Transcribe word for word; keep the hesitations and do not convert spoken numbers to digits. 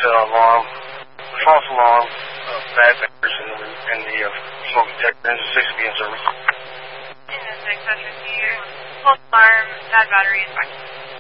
uh, alarm, false alarm, uh, bad batteries in the, in the uh, smoke detector. Engine six will be in service. Engine six, that's received. False alarm, bad batteries, back.